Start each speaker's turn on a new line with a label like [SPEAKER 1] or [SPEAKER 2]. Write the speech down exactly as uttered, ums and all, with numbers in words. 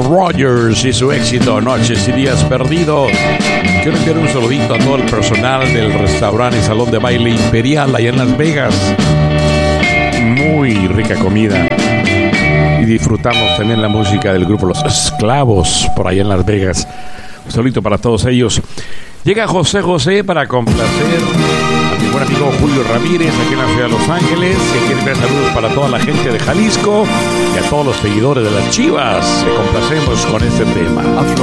[SPEAKER 1] Rogers y su éxito Noches y Días Perdidos. Quiero enviar un saludito a todo el personal del restaurante y salón de baile Imperial allá en Las Vegas. Muy rica comida. Y disfrutamos también la música del grupo Los Esclavos por allá en Las Vegas. Un saludito para todos ellos. Llega José José para complacer a mi buen amigo Julio Ramírez aquí en la ciudad de Los Ángeles. Que quiere enviar saludos para toda la gente de Jalisco y a todos los seguidores de las Chivas. Te complacemos con este tema.